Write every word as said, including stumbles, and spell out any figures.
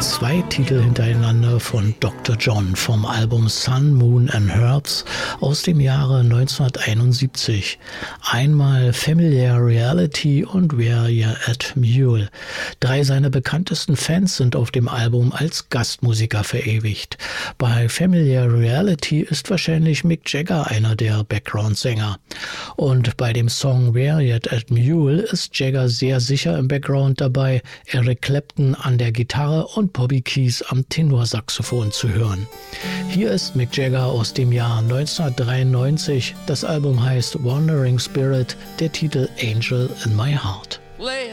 Zwei Titel hintereinander von Doktor John vom Album Sun, Moon and Herbs aus dem Jahre neunzehnhunderteinundsiebzig. Einmal Familiar Reality und Where You're at Mule. Drei seiner bekanntesten Fans sind auf dem Album als Gastmusiker verewigt. Bei Familiar Reality ist wahrscheinlich Mick Jagger einer der Background-Sänger. Und bei dem Song Where You're at Mule ist Jagger sehr sicher im Background dabei, Eric Clapton an der Gitarre und Bobby Keys am Tenorsaxophon zu hören. Hier ist Mick Jagger aus dem Jahr neunzehnhundertdreiundneunzig. Das Album heißt Wandering Spirit, der Titel Angel in My Heart. Lay